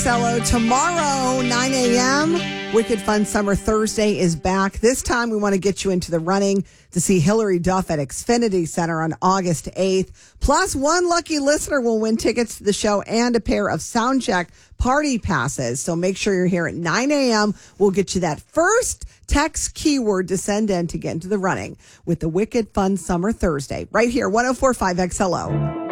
XLO. Tomorrow, 9 a.m., Wicked Fun Summer Thursday is back. This time, we want to get you into the running to see Hillary Duff at Xfinity Center on August 8th. Plus, one lucky listener will win tickets to the show and a pair of Soundcheck party passes. So make sure you're here at 9 a.m. We'll get you that first text keyword to send in to get into the running with the Wicked Fun Summer Thursday. Right here, 104.5 XLO.